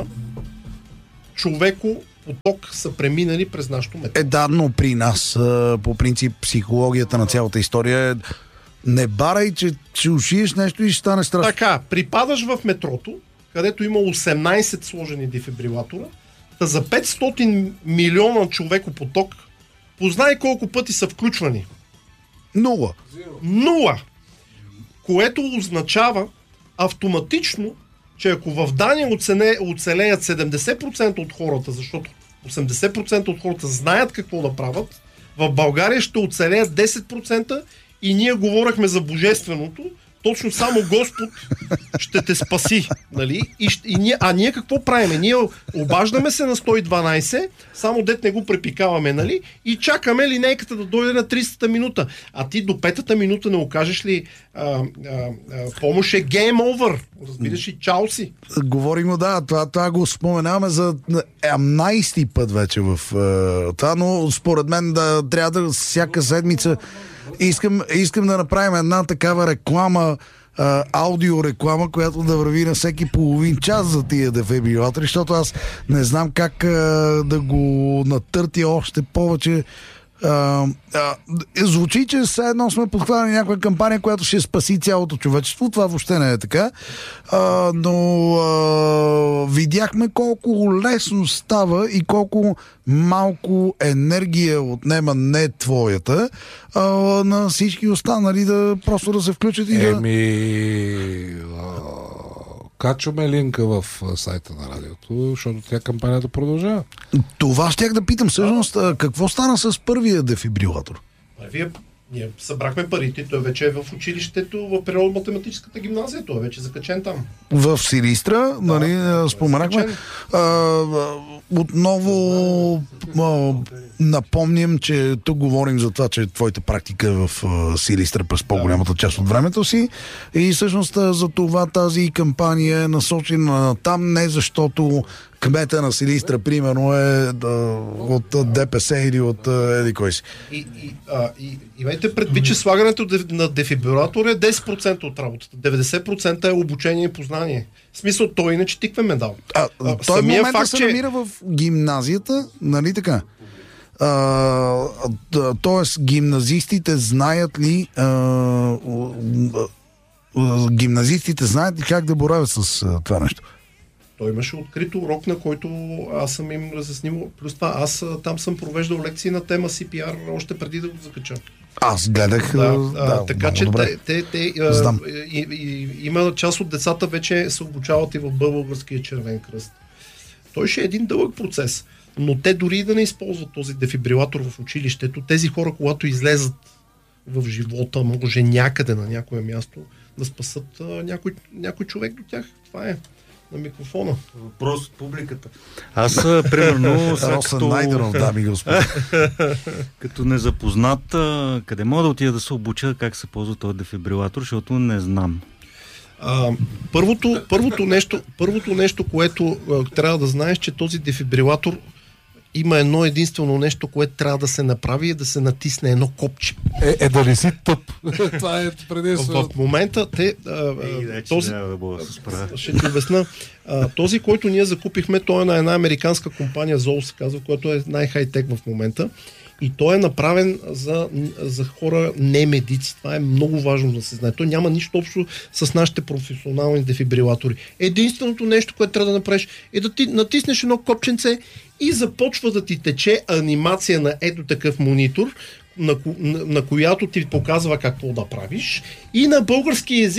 човекопоток са преминали през нашото метро. Е, да, но при нас, по принцип, психологията на цялата история е не барай, че ще ушиеш нещо и ще стане страшно. Така, припадаш в метрото, където има осемнайсет сложени дефибрилатора, та за петстотин милиона човекопоток, познай колко пъти са включвани. Нула. Нула. Което означава автоматично, че ако в Дания оцене, оцелеят седемдесет процента от хората, защото осемдесет процента от хората знаят какво да правят, в България ще оцелеят десет процента и ние говорихме за божественото, точно само Господ ще те спаси. Нали? И, и ние, а ние какво правиме? Ние обаждаме се на сто и дванайсет, само дет не го препикаваме, нали? И чакаме линейката да дойде на тридесета минута. А ти до петата минута не окажеш ли а, а, а, помощ е game over. Разбираш и чао си. Говорим, да, това, това го споменаваме за единайсети път вече в uh, това, но според мен да трябва да всяка седмица Искам, искам да направим една такава реклама, а, аудиореклама, която да върви на всеки половин час за тия дефибрилатори, защото аз не знам как а, да го натъртя още повече. А, а, звучи, че все едно сме подхванали някаква кампания, която ще спаси цялото човечество. Това въобще не е така. А, но а, видяхме колко лесно става и колко малко енергия отнема не твоята, а, на всички останали да просто да се включат и да... Еми... Качваме линка в сайта на радиото, защото тя кампанията продължава. Това щях да питам. Всъщност, какво стана с първия дефибрилатор? Вие, ние събрахме парите, той вече е в училището, в природно-математическата гимназия, той е вече закачен там. В Силистра, да, нали, споменахме. А, отново а, напомням, че тук говорим за това, че твоята практика е в а, Силистра през по-голямата част от времето си и всъщност за това тази кампания е насочена там не защото кмета на Силистра, примерно, е да, от ДПС или от еди кой си. И, и, а, и, имайте предвид, че слагането на дефибрилатор е десет процента от работата. деветдесет процента е обучение и познание. В смисъл, той иначе тикве медал. А, а, той в момента факт, се че... намира в гимназията, нали така? Тоест, гимназистите знаят ли а, а, а, гимназистите знаят ли как да боравят с а, това нещо? Той имаше открит урок, на който аз съм им разяснил. Плюс това, аз там съм провеждал лекции на тема Си Пи Ар още преди да го закача. Аз гледах. Да, да, а, така че добре. те, те, те а, и, и, има част от децата вече се обучават и в Българския червен кръст. Той ще е един дълъг процес, но те дори да не използват този дефибрилатор в училището, тези хора, когато излезат в живота, може някъде на някое място, да спасат а, някой, някой човек до тях. Това е. На микрофона. Въпрос от публиката. Аз, примерно, сега като... Найденов, дами и господа. Като незапознат, къде мога да отида да се обуча как се ползва този дефибрилатор, защото не знам. А, първото, първото, нещо, първото нещо, което а, трябва да знаеш, че този дефибрилатор има едно единствено нещо, което трябва да се направи, е да се натисне едно копче. Е, е да не си тъп. Това е предимство. В момента те... А, Ей, този, да да се справя. Ще ти обясна. А, този, който ние закупихме, той е на една американска компания, Zoll се казва, която е най-хай-тек в момента. И той е направен за, за хора не медици. Това е много важно да се знае. Той няма нищо общо с нашите професионални дефибрилатори. Единственото нещо, което трябва да направиш, е да ти натиснеш едно копченце и започва да ти тече анимация на ето такъв монитор, на, на, на която ти показва какво да правиш. И на български език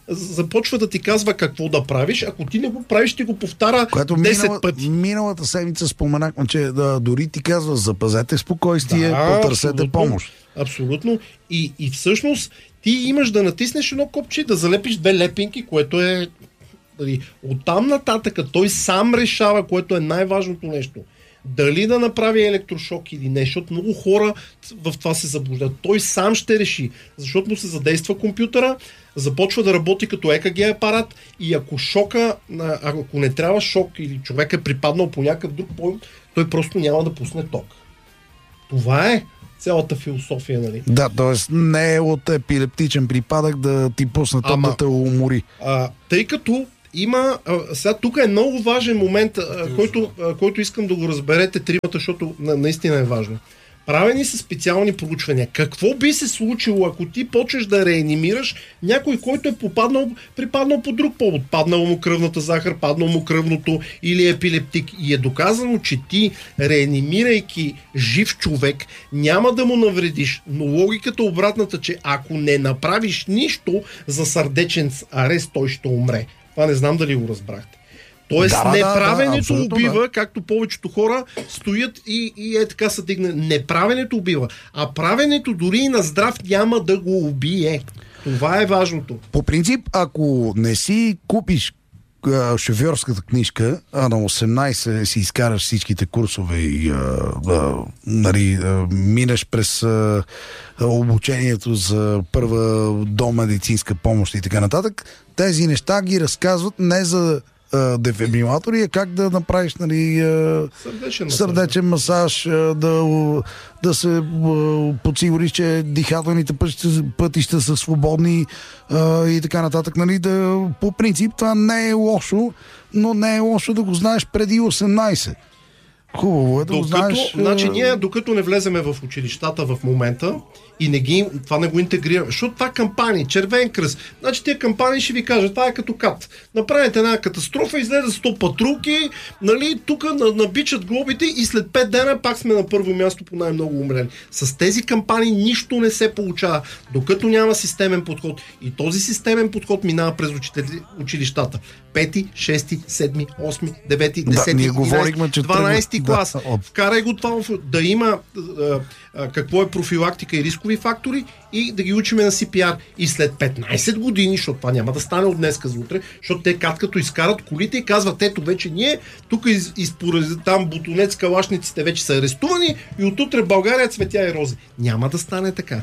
започва да ти казва какво да правиш. Ако ти не го правиш, ти го повтаря Което десет минала, пъти. Миналата седмица споменахме, че да, дори ти казва, запазете спокойствие, Да, потърсете абсолютно. помощ. Абсолютно. И, и всъщност ти имаш да натиснеш едно копче, да залепиш две лепинки, което е... Дали, оттам нататък той сам решава, което е най-важното нещо. Дали да направи електрошок или не, защото много хора в това се заблуждат. Той сам ще реши, защото му се задейства компютъра, започва да работи като Е К Г апарат и ако шока, ако не трябва шок или човек е припаднал по някакъв друг поем, той просто няма да пусне ток. Това е цялата философия, нали? Да, т.е. не е от епилептичен припадък да ти пусне ток Ама, да те умори. А, тъй като има... А, сега тук е много важен момент, а, който, а, който искам да го разберете тримата, защото на, наистина е важно. Правени са специални проучвания. Какво би се случило, ако ти почнеш да реанимираш някой, който е попаднал, припаднал по друг повод? Паднало му кръвната захар, паднало му кръвното или епилептик. И е доказано, че ти, реанимирайки жив човек, няма да му навредиш. Но логиката обратната, че ако не направиш нищо за сърдечен арест, той ще умре. Това не знам дали го разбрахте. Тоест, Да, да, неправенето да, убива, да. както повечето хора стоят и, и е така са дигна. Неправенето убива, а правенето дори и на здрав няма да го убие. Това е важното. По принцип, ако не си купиш а, шофьорската книжка, а на осемнайсет си изкараш всичките курсове и а, а, нали, а, минеш през а, обучението за първа домедицинска помощ и така нататък, тези неща ги разказват не за дефибрилатори, е как да направиш, нали, Сърдечен масаж. сърдечен масаж, да, да се подсигуриш, че дихателните пътища, пътища са свободни и така нататък. Нали, да, по принцип това не е лошо, но не е лошо да го знаеш преди осемнайсет. Хубаво е да Докато, го знаеш. значи ние, докато не влеземе в училищата в момента и не ги, това не го интегрираме, защото това кампании, червен кръст, значи тия кампании ще ви кажат, това е като кат. Направите една катастрофа, излезе сто патрулки, нали, тук набичат глобите и след пет дена пак сме на първо място по най-много умрели. С тези кампании нищо не се получава, докато няма системен подход. И този системен подход минава през учители, училищата. Пети, шести, седми, осми, девети, десети, дванайсети клас. Да, вкарай го това да има а, а, какво е профилактика и рискови фактори и да ги учиме на Си Пи Ар. И след петнайсет години, защото това няма да стане от днеска за утре, защото те кат като изкарат колите и казват, ето вече ние, тук из, изпоред там Бутонец, калашниците вече са арестувани и отутре в България цветя и рози. Няма да стане така.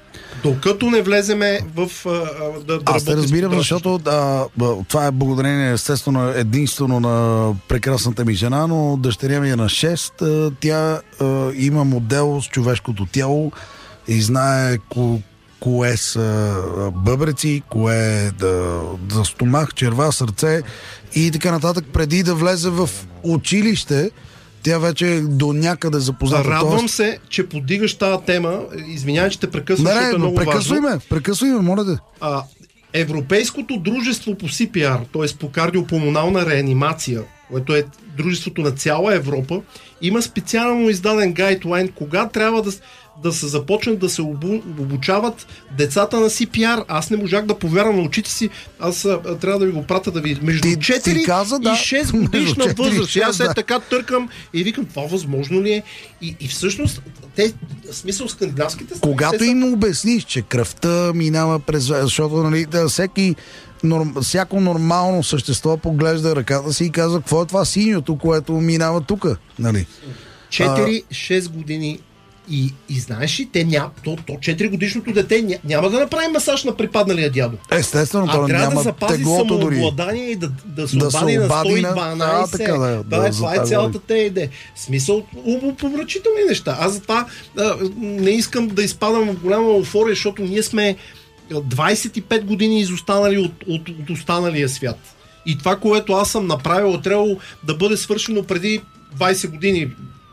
Докато не влеземе в а, да, да Аз те разбирам, защото да, това е благодарение естествено единствено на прекрасната ми жена, но дъщеря ми е на шест. Тя а, има модел с човешкото тяло и знае ко, кое са бъбреци, кое е да, да стомах, черва, сърце и така нататък. Преди да влезе в училище, тя вече е до някъде запозната. Радвам тоест... се, че подигаш тази тема. Извинявай, че те прекъсвам, защото е много прекъсвай важно. ме, прекъсвай ме, моля да. А, Европейското дружество по Си Пи Ар, т.е. по кардиопулмонална реанимация, което е дружеството на цяла Европа, има специално издаден гайдлайн, кога трябва да, да се започнат да се обу, обучават децата на Си Пи Ар. Аз не можах да повярвам на очите си. Аз а, трябва да ви го пратя да ви... Между ти, четири ти каза, да. и шест годишна възраст. Аз да. е така търкам и викам, това възможно ли е? И, и всъщност, те, в смисъл скандинавските... Когато са... им обясниш, че кръвта минава през... Защото, нали, да, всеки... Норм, всяко нормално същество поглежда ръката си и казва, какво е това синьото, което минава тук, нали? четири-шест години и, и знаеш ли, те няма, то, то четири годишното дете ня, няма да направи масаж на припадналия дядо. Естествено, а то трябва няма да запази теглото дори. самообладание и да, да се да обади на сто и дванайсет. А, така, да, да, да, това е цялата те идея. Смисъл, умопомрачителни неща. Аз затова а, не искам да изпадам в голяма еуфория, защото ние сме двайсет и пет години изостанали от, от, от останалия свят. И това, което аз съм направил, е трябвало да бъде свършено преди двайсет години.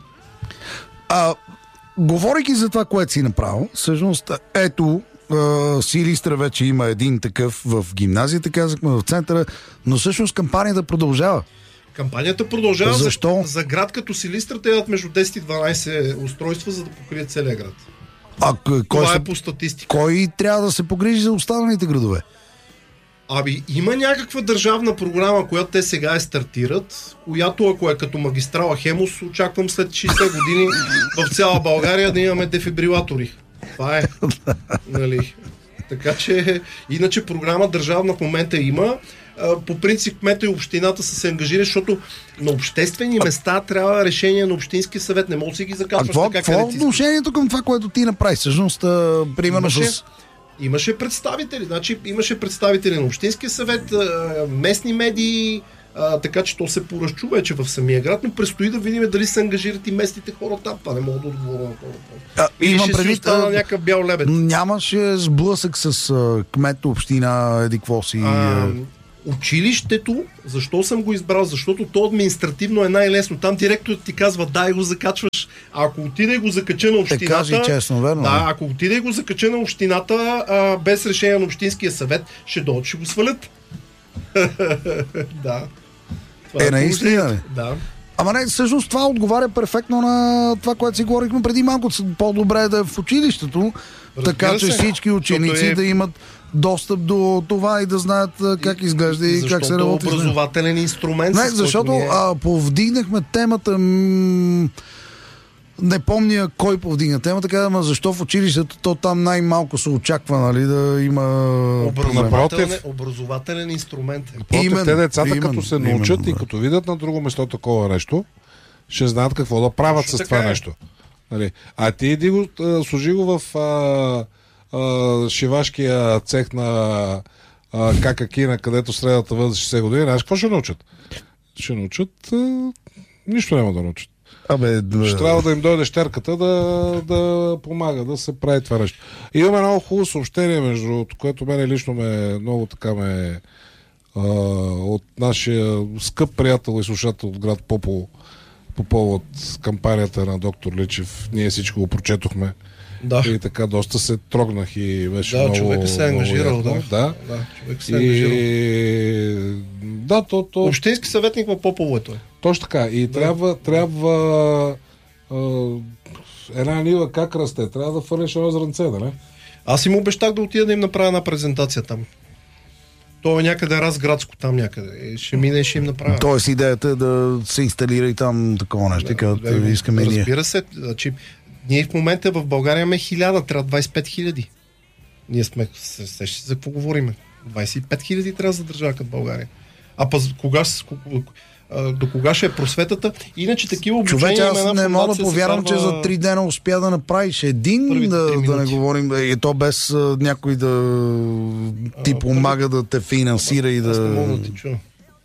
А, говорейки за това, което си направил, всъщност, ето, Силистра вече има един такъв в гимназията, казахме, в центъра, но всъщност кампанията продължава. Кампанията продължава. Защо? За, за град като Силистра те имат между десет и дванайсет устройства, за да покрият целия град. А, кой Това се, е по статистика. Кой трябва да се погрижи за останалите градове? Аби, има някаква държавна програма, която те сега е стартират, която ако е като магистрала Хемус, очаквам след шейсет години в цяла България да имаме дефибрилатори. Това е. Нали? Така че, иначе програма държавна в момента има. По принцип кмета и общината са се ангажирали, защото на обществени места трябва решение на общинския съвет. Не може да си ги закачваш така. Какво е отношението към това, което ти направи? Всъщност, примерно имаше, с... имаше представители. Значи, имаше представители на общинския съвет, местни медии, а, така че то се поразчу вече в самия град, но предстои да видим дали се ангажират и местните хора там. Това не мога да отговоря на това. Имам предвид, някакъв бял лебед. Нямаше сблъсък с а, кмет, община, еди какво си... А, училището, защо съм го избрал? Защото то административно е най-лесно. Там директорът ти казва, дай го закачваш. А ако отиде и го закача на общината... Е, кажи честно, верно. Да, ако отиде и го закача на общината, а, без решение на общинския съвет, ще дойдат, ще го свалят. Да. Това е, наистина ли? Да. Ама не, всъщност това отговаря перфектно на това, което си говорихме преди малко. По-добре е да е в училището, разбира така че се, всички ученици е... да имат достъп до това и да знаят как изглежда и, и как се работи. Защото образователен инструмент. Не, защото е... а, повдигнахме темата... М- не помня кой повдигна темата, така, ама защо в училището то там най-малко се очаква, нали, да има... Образователен, образователен инструмент. Напротив, те децата именно, като се научат именно, и като видят на друго место такова нещо, ще знаят какво да правят Защо с това е? нещо. Нали? А ти иди го, служи го в а, а, шивашкия цех на а, Какакина, където средата възраст шейсет години, знаеш какво ще научат? Ще научат... А, нищо няма да научат. Абе, да... Ще трябва да им дойде щерката да, да помага, да се прави това нещо. И имаме много хубаво съобщение, между другото, което мене лично ме много така ме а, от нашия скъп приятел и слушател от град Попово по повод кампанията на доктор Личев. Ние всичко го прочетохме. Да. И така доста се трогнах и беше да, много... човека се е ангажирал, да. Да, да човек се е ангажирал. И... Да, то, то... Общински съветник в Попово е той. Точно така. И да. трябва, трябва а, една нива как расте? Трябва да фърнеш едно зранце, нали? Аз им обещах да отида да им направя една презентация там. То е някъде разградско там някъде. Ще мине и ще им направя. Тоест идеята е да се инсталира и там такова нещо, да, като да, искаме разбира ние. Разбира се. Значи, ние в момента в България имаме хиляда, трябва двайсет и пет хиляди. Ние сме, сещате за какво говориме? двайсет и пет хиляди трябва за държава като България. А пъс кога, до кога ще е просветата? Иначе такива обучения... Човече, аз не мога да повярвам, карва... че за три дена успя да направиш един, да, да не говорим, и то без а, някой да ти а, помага първи... да те финансира а, и да... Аз не мога да ти чуя.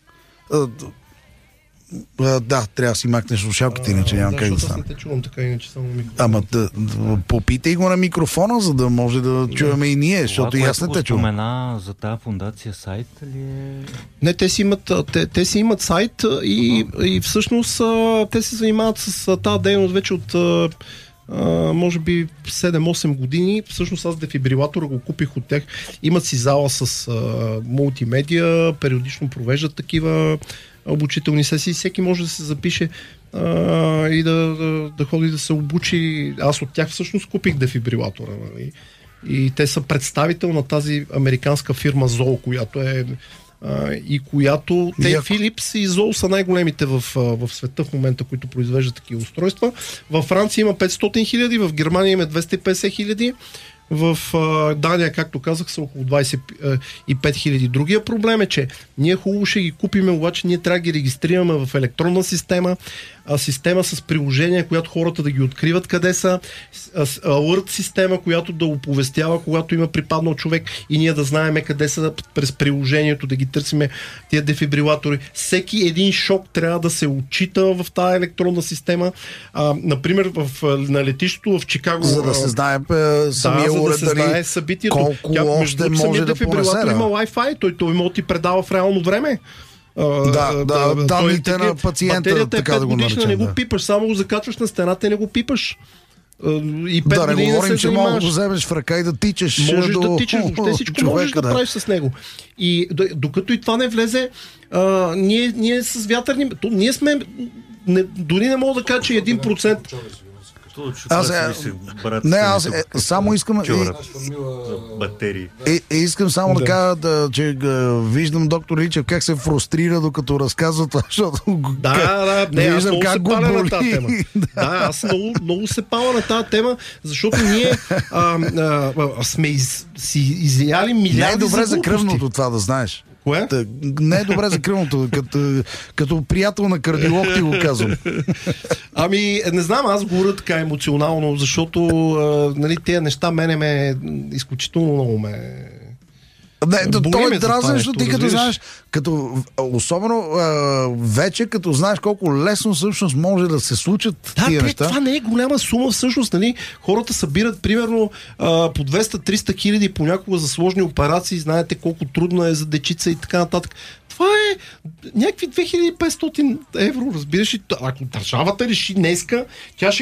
А, да, трябва да си макнеш слушалките, иначе нямам да, как да стане. Аз не те чувам така, иначе само микрофон. Ама да, да, попитай го на микрофона, за да може да, да. чуваме и ние, защото и аз не те чувам. Спомена за тази фундация сайт ли е? Не, те си имат, те, те си имат сайт и, uh-huh. и всъщност те се занимават с тази дейност вече от Uh, може би седем-осем години. Всъщност аз дефибрилатора го купих от тях. Имат си зала с uh, мултимедия, периодично провеждат такива обучителни сесии. Всеки може да се запише uh, и да, да, да ходи да се обучи. Аз от тях всъщност купих дефибрилатора. Нали? И те са представител на тази американска фирма Зол, която е Uh, и която те Яко. Philips и Zoll са най-големите в, uh, в света в момента, които произвеждат такива устройства. Във Франция има петстотин хиляди, в Германия има двеста и петдесет хиляди, в uh, Дания, както казах, са около двайсет и пет хиляди. Другия проблем е, че ние хубаво ще ги купиме, обаче ние трябва да ги регистрираме в електронна система, а система с приложение, която хората да ги откриват къде са, алърт система, която да оповестява, когато има припаднал човек и ние да знаем къде са през приложението, да ги търсиме тия дефибрилатори. Всеки един шок трябва да се отчита в тази електронна система. А, например, в, на летището в Чикаго... За да се знае е, самия да, уред, за да се знае събитието. Колко Тя, още може да понесе. Да. Има Wi-Fi, той, той може да ти предава в реално време. Да, да, да, данните на пациента, така да го наречем. Не го да. пипаш, само го закачваш на стената и не го пипаш. И да, не говорим, че мога да го вземеш в ръка и да тичаш. Можеш до... да тичаш, въобще всичко човека, можеш да, да правиш с него. И докато и това не влезе, а, ние, ние с вятърни... Ние сме... Не, дори не мога да кажа, че един процент... Що, що Аз, това е, си брат, не, аз тук, е, като само искам... чорап Нашата мила... за батерии. Е, е, искам само да, Да. кажа, да, че а, виждам доктор Личев как се фрустрира, докато разказва това, защото го- Да, как- да, не, аз виждам много как се го паля на боли. тази тема. Да, аз много, много се паля на тази тема, защото ние а, а, а, сме из, си изяли милиарди Не е добре за за глупости. кръвното това да знаеш. Кое? Та, не е добре за кръвното, като, като приятел на кардиолог ти го казвам. Ами, не знам, аз говоря така емоционално, защото а, нали, тези неща мене ме изключително много ме... Не, да, Боли то ме е за това дразнещо, нещо, ти като разбираш. знаеш, като, особено а, вече като знаеш колко лесно всъщност може да се случат Да, тия те, неща. това не е голяма сума всъщност, нали? Хората събират примерно а, по двеста-триста хиляди понякога за сложни операции, знаете колко трудно е за дечица и така нататък. Това е някакви две хиляди и петстотин евро, разбираш ли? Ако държавата реши днеска, тя ще